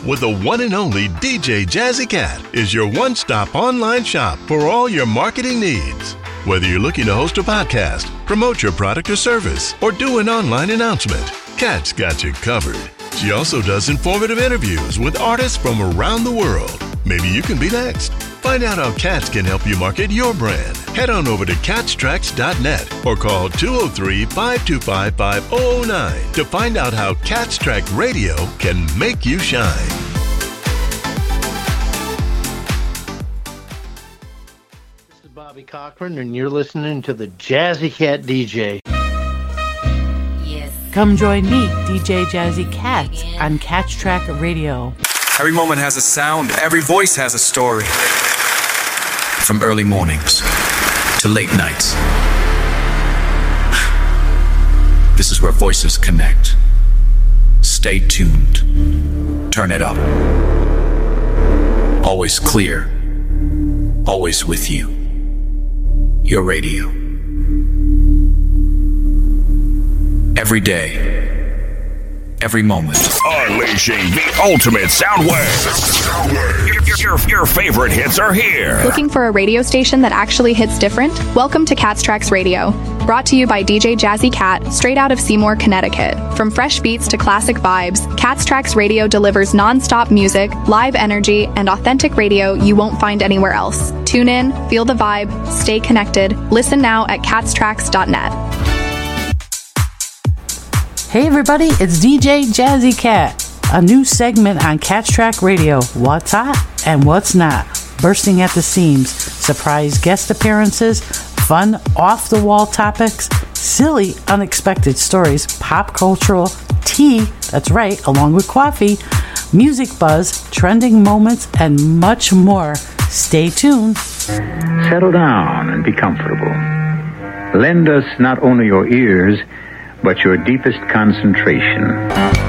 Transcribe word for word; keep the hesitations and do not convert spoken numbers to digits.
with the one and only D J Jazzy Cat is your one-stop online shop for all your marketing needs. Whether you're looking to host a podcast, promote your product or service, or do an online announcement, Cat's got you covered. She also does informative interviews with artists from around the world. Maybe you can be next. Find out how Cats can help you market your brand. Head on over to cats tracks dot net or call two oh three, five two five, five oh oh nine to find out how Cats Track Radio can make you shine. This is Bobby Cochran, and you're listening to the Jazzy Cat D J. Yes. Come join me, D J Jazzy Cat, on Catch Track Radio. Every moment has a sound. Every voice has a story. From early mornings to late nights. This is where voices connect. Stay tuned. Turn it up. Always clear. Always with you. Your radio. Every day. Every moment. Unleashing the ultimate sound wave. Your, your, your favorite hits are here. Looking for a radio station that actually hits different? Welcome to Cats Tracks Radio. Brought to you by D J Jazzy Cat, straight out of Seymour, Connecticut. From fresh beats to classic vibes, Cats Tracks Radio delivers non-stop music, live energy, and authentic radio you won't find anywhere else. Tune in, feel the vibe, stay connected. Listen now at cats tracks dot net. Hey everybody, it's D J Jazzy Cat. A new segment on Catch Track Radio. What's hot and what's not. Bursting at the seams. Surprise guest appearances. Fun off-the-wall topics. Silly, unexpected stories. Pop cultural. Tea, that's right, along with coffee. Music buzz. Trending moments. And much more. Stay tuned. Settle down and be comfortable. Lend us not only your ears, but your deepest concentration.